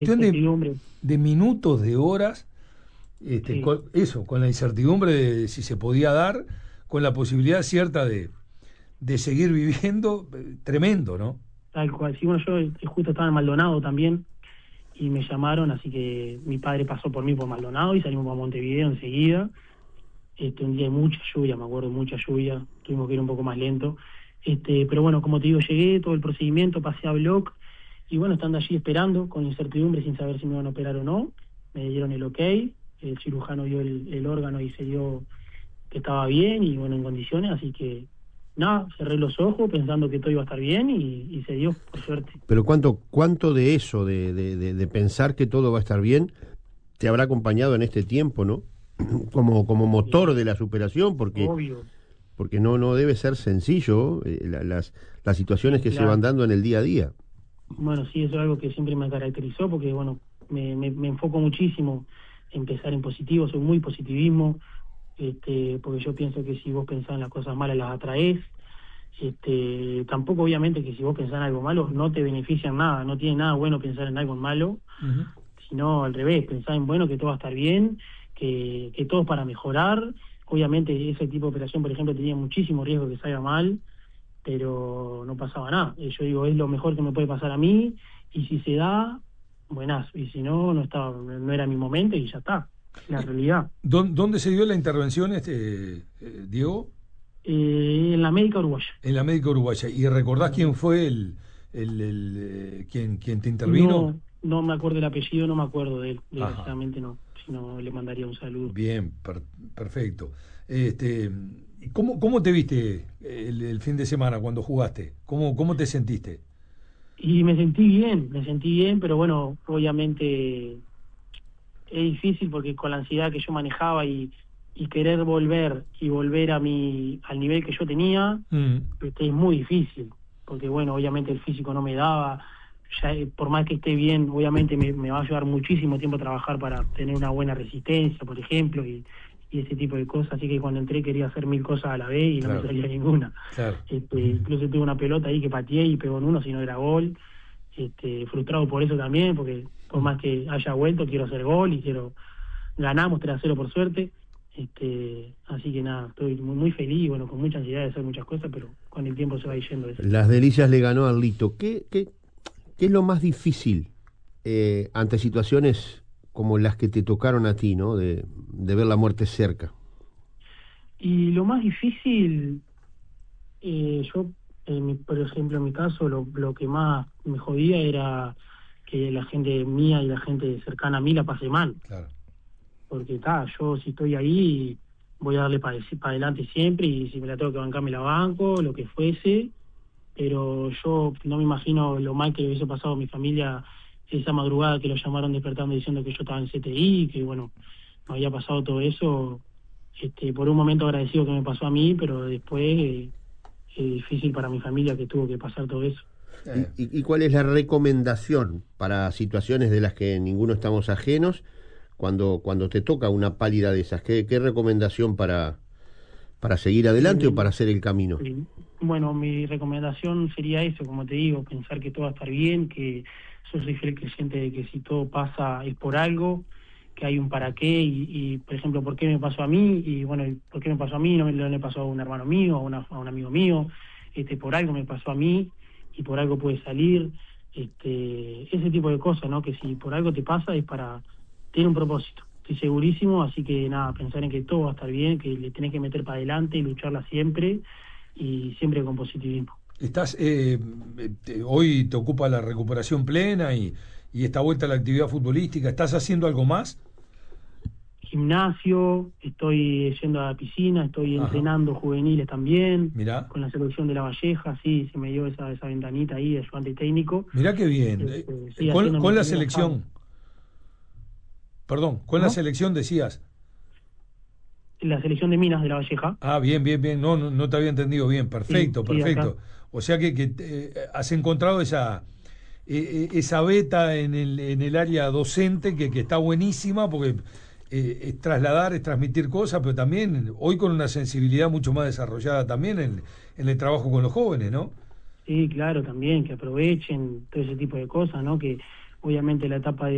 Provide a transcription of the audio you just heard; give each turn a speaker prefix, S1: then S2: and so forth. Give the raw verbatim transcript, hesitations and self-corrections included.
S1: cuestión de,
S2: incertidumbre.
S1: de minutos, de horas, este,
S2: Sí,
S1: con, eso, con la incertidumbre de si se podía dar, con la posibilidad cierta de, de seguir viviendo, eh, tremendo, ¿no?
S2: tal cual. Sí, bueno, yo eh, justo estaba en Maldonado también y me llamaron, así que mi padre pasó por mí por Maldonado y salimos para Montevideo enseguida. Este, un día de mucha lluvia, me acuerdo, mucha lluvia, tuvimos que ir un poco más lento. Este, pero bueno, como te digo, llegué, todo el procedimiento, pasé a block y bueno, estando allí esperando, con incertidumbre, sin saber si me iban a operar o no, me dieron el ok, el cirujano vio el, el órgano y se dio que estaba bien y bueno, en condiciones, así que nada, cerré los ojos pensando que todo iba a estar bien y, y se dio, por suerte.
S3: Pero cuánto, cuánto de eso, de, de, de, de pensar que todo va a estar bien, te habrá acompañado en este tiempo, ¿no? Como, como motor
S2: Eh,
S3: de la superación, porque,
S2: obvio,
S3: porque no, no debe ser sencillo eh, la- las, las situaciones
S2: sí,
S3: que se van
S2: claro.
S3: dando en el día a día.
S2: Bueno, sí, eso es algo que siempre me caracterizó porque, bueno, me, me, me enfoco muchísimo en pensar en positivo, soy muy positivismo, este, porque yo pienso que si vos pensás en las cosas malas las atraés, este, tampoco obviamente que si vos pensás en algo malo no te beneficia en nada, no tiene nada bueno pensar en algo malo,
S1: Ujú.
S2: sino al revés, pensar en bueno, que todo va a estar bien, que, que todo es para mejorar. Obviamente ese tipo de operación, por ejemplo, tenía muchísimo riesgo de que salga mal, pero no pasaba nada. Eh, Yo digo, es lo mejor que me puede pasar a mí, y si se da, buenazo, y si no, no estaba, no era mi momento y ya está, la realidad.
S1: ¿Dó- ¿Dónde se dio la intervención, este, eh, Diego?
S2: Eh, en la médica uruguaya.
S1: En la médica uruguaya. ¿Y recordás
S2: En la
S1: quién
S2: médica.
S1: fue el, el, el, eh, quien, quien te intervino?
S2: No, no me acuerdo el apellido, no me acuerdo de él,
S1: Ajá.
S2: desgraciadamente no, si no le mandaría un saludo.
S1: Bien, per- perfecto. Este, ¿y ¿cómo, cómo te viste el, el fin de semana cuando jugaste? ¿Cómo, cómo te sentiste?
S2: Y me sentí bien, me sentí bien, pero bueno, obviamente es difícil porque con la ansiedad que yo manejaba y, y querer volver y volver a mi al nivel que yo tenía,
S1: Mm,
S2: este, es muy difícil, porque bueno, obviamente el físico no me daba, ya eh, por más que esté bien, obviamente me, me va a llevar muchísimo tiempo trabajar para tener una buena resistencia, por ejemplo, y, y ese tipo de cosas, así que cuando entré quería hacer mil cosas a la vez y no me
S1: claro,
S2: salía ninguna.
S1: claro.
S2: Este, incluso tuve una pelota ahí que pateé y pegó en uno si no era gol, este, frustrado por eso también, porque por
S1: Mm.
S2: más que haya vuelto quiero hacer gol y quiero, ganamos tres a cero por suerte, este, así que nada, estoy muy, muy feliz, bueno, con mucha ansiedad de hacer muchas cosas, pero con el tiempo se va yendo eso.
S3: Las Delicias le ganó al Lito. ¿Qué, qué, qué es lo más difícil eh, ante situaciones como las que te tocaron a ti, ¿no? De, de ver la muerte cerca.
S2: Y lo más difícil, eh, yo, en mi- por ejemplo, en mi caso, lo, lo que más me jodía era que la gente mía y la gente cercana a mí la pase mal,
S1: Claro.
S2: porque está, yo si estoy ahí voy a darle para adelante siempre y si me la tengo que bancar me la banco, lo que fuese, pero yo no me imagino lo mal que le hubiese pasado a mi familia esa madrugada que lo llamaron despertando diciendo que yo estaba en C T I, que bueno, me había pasado todo eso, este, por un momento agradecido que me pasó a mí, pero después eh, es difícil para mi familia que tuvo que pasar todo eso.
S3: ¿Y,
S1: Eh,
S3: y, y cuál es la recomendación para situaciones de las que ninguno estamos ajenos cuando, cuando te toca una pálida de esas? ¿Qué, qué recomendación para, para seguir adelante o
S2: Eh,
S3: para hacer el camino?
S2: Sí. Bueno, mi recomendación sería eso, como te digo, pensar que todo va a estar bien, que yo soy fiel creyente de que si todo pasa es por algo, que hay un para qué y, y, por ejemplo, por qué me pasó a mí y bueno, y por qué me pasó a mí, no me, no le pasó a un hermano mío, a, una- a un amigo mío, este, por algo me pasó a mí y por algo puede salir, este, ese tipo de cosas, ¿no? Que si por algo te pasa es para, tiene un propósito. Estoy segurísimo, así que nada, pensar en que todo va a estar bien, que le tenés que meter para adelante y lucharla siempre y siempre con positivismo.
S1: estás, eh, te- hoy te ocupa la recuperación plena y, y esta vuelta a la actividad futbolística. ¿Estás haciendo algo más?
S2: Gimnasio, estoy yendo a la piscina, estoy
S1: Ajá.
S2: entrenando juveniles también,
S1: Mirá,
S2: con la selección de La Valleja, sí, se me dio esa, esa ventanita ahí de ayudante técnico,
S1: mirá qué bien. Eh,
S2: este,
S1: eh,
S2: sí,
S1: con,
S2: haciendo mi
S1: con la
S2: primer asado.
S1: selección, perdón, con la
S2: ¿Cómo?
S1: selección decías.
S2: La selección de Minas de La Valleja,
S1: Ah, bien, bien, bien. No, no, no te había entendido bien.
S2: sí,
S1: Perfecto,
S2: sí, acá.
S1: perfecto. O sea que, que eh, has encontrado esa, eh, eh, esa beta en el, en el área docente que, que está buenísima porque eh, es trasladar, es transmitir cosas, pero también hoy con una sensibilidad mucho más desarrollada también en, en el trabajo con los jóvenes, ¿no?
S2: Sí, claro, también, que aprovechen todo ese tipo de cosas, ¿no? Que obviamente la etapa de